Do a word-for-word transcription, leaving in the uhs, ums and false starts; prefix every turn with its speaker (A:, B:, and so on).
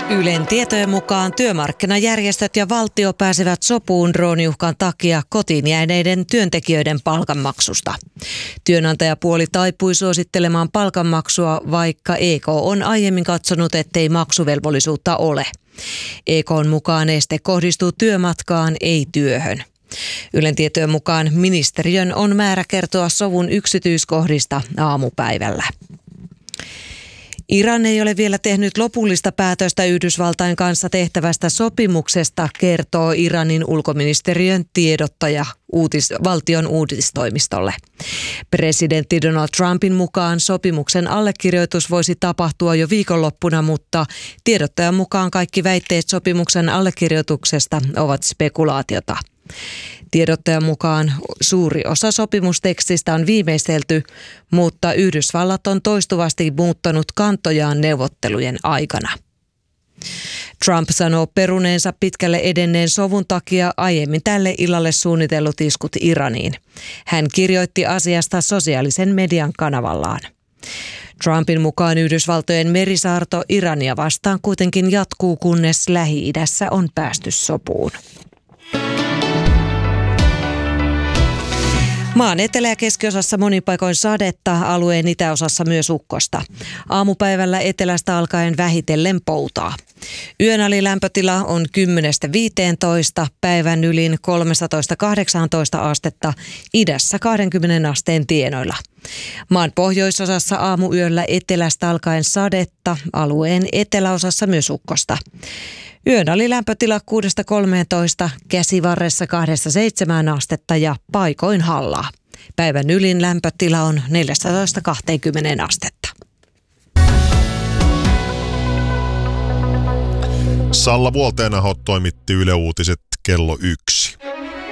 A: Ylen tietojen mukaan työmarkkinajärjestöt ja valtio pääsevät sopuun drooniuhkan takia kotiin jääneiden työntekijöiden palkanmaksusta. Työnantajapuoli taipui suosittelemaan palkanmaksua, vaikka E K on aiemmin katsonut, ettei maksuvelvollisuutta ole. E K:n mukaan este kohdistuu työmatkaan, ei työhön. Ylen tietojen mukaan ministeriön on määrä kertoa sovun yksityiskohdista aamupäivällä. Iran ei ole vielä tehnyt lopullista päätöstä Yhdysvaltain kanssa tehtävästä sopimuksesta, kertoo Iranin ulkoministeriön tiedottaja uutis, valtion uutistoimistolle. Presidentti Donald Trumpin mukaan sopimuksen allekirjoitus voisi tapahtua jo viikonloppuna, mutta tiedottajan mukaan kaikki väitteet sopimuksen allekirjoituksesta ovat spekulaatiota. Tiedottajan mukaan suuri osa sopimustekstistä on viimeistelty, mutta Yhdysvallat on toistuvasti muuttanut kantojaan neuvottelujen aikana. Trump sanoo peruneensa pitkälle edenneen sovun takia aiemmin tälle illalle suunnitellut iskut Iraniin. Hän kirjoitti asiasta sosiaalisen median kanavallaan. Trumpin mukaan Yhdysvaltojen merisaarto Irania vastaan kuitenkin jatkuu, kunnes Lähi-idässä on päästy sopuun. Maan etelä- ja keskiosassa monin paikoin sadetta, alueen itäosassa myös ukkosta. Aamupäivällä etelästä alkaen vähitellen poutaa. Yön alilämpötila on kymmenestä viiteentoista, päivän ylin kolmetoista kahdeksantoista astetta, idässä kaksikymmentä asteen tienoilla. Maan pohjoisosassa aamuyöllä etelästä alkaen sadetta, alueen eteläosassa myös ukkosta. Yön alilämpötila kuudesta kolmeentoista, Käsivarressa kahdesta seitsemään astetta ja paikoin hallaa. Päivän ylin lämpötila on neljätoista kaksikymmentä astetta.
B: Salla Vuolteenaho toimitti Yle Uutiset kello yksi.